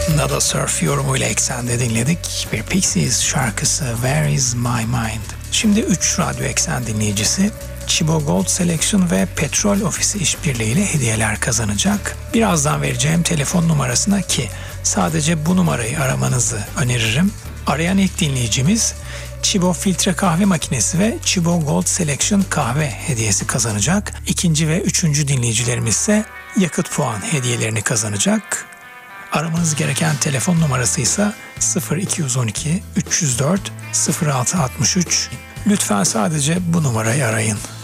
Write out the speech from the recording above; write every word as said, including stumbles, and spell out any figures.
Nada Surf yorumuyla Eksen'de dinledik. Bir Pixies şarkısı Where Is My Mind. Şimdi üç Radyo Eksen dinleyicisi Chibo Gold Selection ve Petrol Ofisi işbirliğiyle hediyeler kazanacak. Birazdan vereceğim telefon numarasına ki sadece bu numarayı aramanızı öneririm. Arayan ilk dinleyicimiz Chibo filtre kahve makinesi ve Chibo Gold Selection kahve hediyesi kazanacak. İkinci ve üçüncü dinleyicilerimiz ise yakıt puan hediyelerini kazanacak. Aramanız gereken telefon numarası ise sıfır iki on iki üç yüz dört sıfır altı altmış üç. Lütfen sadece bu numarayı arayın.